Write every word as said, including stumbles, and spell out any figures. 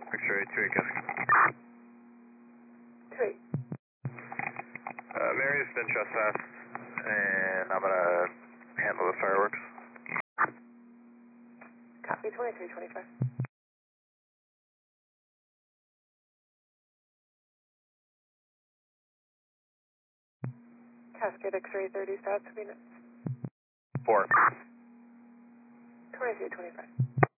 X-ray two eight Cascade. two eight. Uh, Mary's been trespassed, and I'm gonna handle the fireworks. Copy, twenty-three twenty-five. Cascade X-ray thirty stats, units. Four. twenty-three twenty-five.